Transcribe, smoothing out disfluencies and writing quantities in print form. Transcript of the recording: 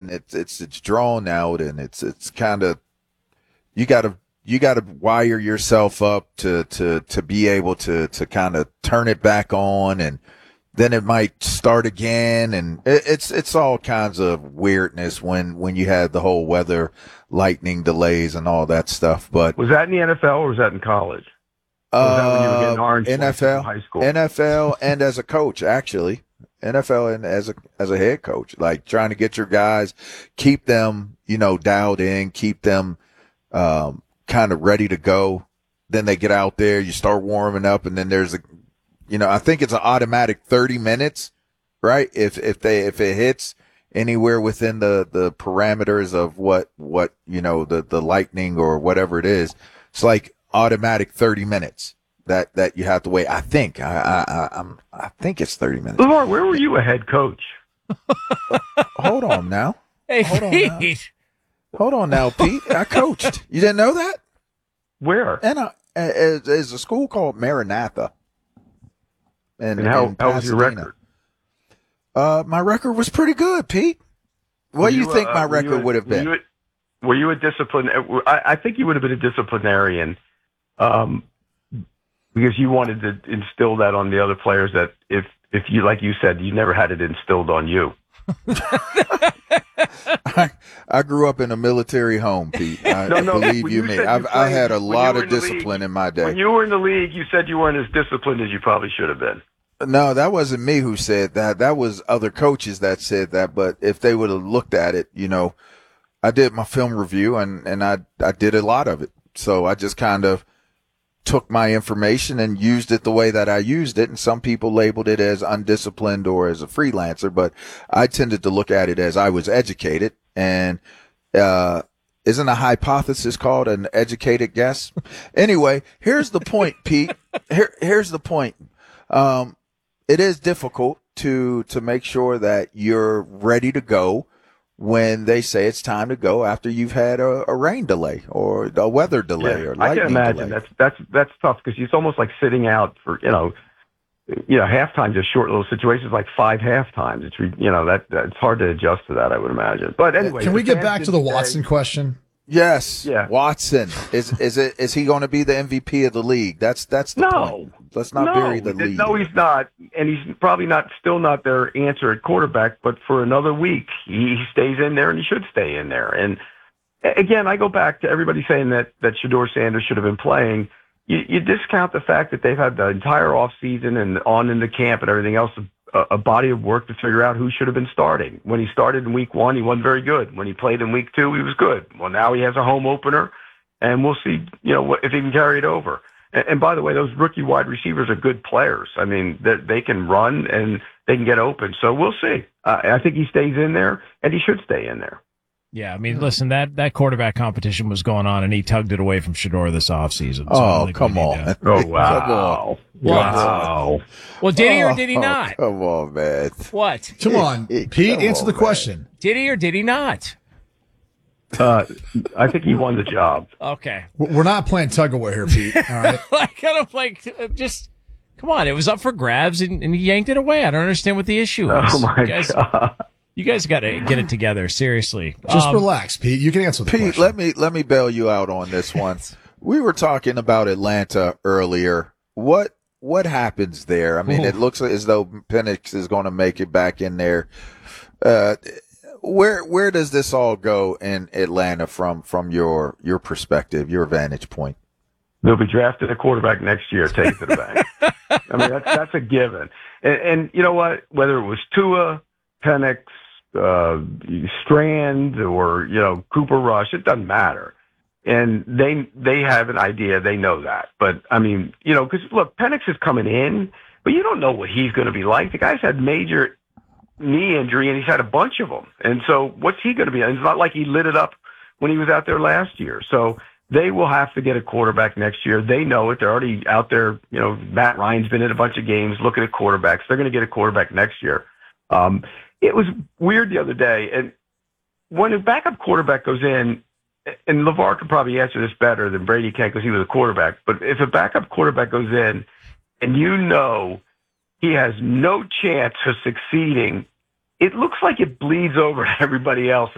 and it's drawn out, and it's kind of you gotta wire yourself up to be able to kind of turn it back on, and then it might start again, and it's all kinds of weirdness when you had the whole weather, lightning delays, and all that stuff. But was that in the NFL or was that in college? Or was that when you were getting orange NFL, in high school? NFL, and as a coach, actually, NFL and as a head coach, like trying to get your guys, keep them dialed in, keep them kind of ready to go. Then they get out there, you start warming up, and then there's I think it's an automatic 30 minutes, right? If it hits anywhere within the parameters of what the lightning or whatever it is, it's like automatic 30 minutes that you have to wait. I think I think it's 30 minutes. LeVar, where were you a head coach? Hold on now. Hey, Pete. Hold on now, Pete. I coached. You didn't know that? Where? And there's a school called Maranatha. And how was your record? My record was pretty good, Pete. What do you think my record would have been? Were you a disciplinarian? I think you would have been a disciplinarian, because you wanted to instill that on the other players. That if you, like you said, you never had it instilled on you. I grew up in a military home, Pete. Believe you me. I had a lot of discipline in my day. When you were in the league, you said you weren't as disciplined as you probably should have been. No, that wasn't me who said that. That was other coaches that said that. But if they would have looked at it, I did my film review and I did a lot of it. So I just kind of took my information and used it the way that I used it. And some people labeled it as undisciplined or as a freelancer, but I tended to look at it as I was educated. And, isn't a hypothesis called an educated guess? Anyway, here's the point, Pete. Here's the point. It is difficult to make sure that you're ready to go when they say it's time to go after you've had a rain delay or a weather delay or lightning delay. I can imagine that's tough because it's almost like sitting out for halftime, just short little situations like 5 halftimes. It's hard to adjust to that, I would imagine. But anyway, can we get back to the Watson question? Yes. Yeah. Watson is he going to be the MVP of the league? That's the point. Let's not bury the lead. No, he's not, and he's probably still not their answer at quarterback. But for another week, he stays in there, and he should stay in there. And again, I go back to everybody saying that Shedeur Sanders should have been playing. You discount the fact that they've had the entire off season and on into camp and everything else, a body of work to figure out who should have been starting. When he started in week 1, he wasn't very good. When he played in week 2, he was good. Well, now he has a home opener, and we'll see, if he can carry it over. And by the way, those rookie wide receivers are good players. I mean, they can run and they can get open. So we'll see. I think he stays in there, and he should stay in there. Yeah, I mean, listen, that quarterback competition was going on, and he tugged it away from Shedeur this offseason. So come on. Oh, wow. Wow. Well, did he or did he not? Come on, man. What? Come on, Pete, answer the question. Did he or did he not? I think he won the job. Okay. We're not playing tug of war here, Pete. All right. Come on. It was up for grabs, and he yanked it away. I don't understand what the issue is. Oh, my God. You guys got to get it together, seriously. Just relax, Pete. You can answer the question. Pete, let me bail you out on this one. We were talking about Atlanta earlier. What happens there? I mean, It looks as though Penix is going to make it back in there. Where does this all go in Atlanta from your perspective, your vantage point? They'll be drafting a quarterback next year. Take it to the bank. I mean, that's a given. And you know what? Whether it was Tua, Penix, Strand, or Cooper Rush, it doesn't matter. And they have an idea. They know that. But I mean, because look, Penix is coming in, but you don't know what he's going to be like. The guy's had major knee injury, and he's had a bunch of them. And so, what's he going to be? And it's not like he lit it up when he was out there last year. So they will have to get a quarterback next year. They know it. They're already out there. Matt Ryan's been in a bunch of games looking at quarterbacks. They're going to get a quarterback next year. It was weird the other day, and when a backup quarterback goes in, and LeVar could probably answer this better than Brady can because he was a quarterback, but if a backup quarterback goes in and he has no chance of succeeding, it looks like it bleeds over to everybody else.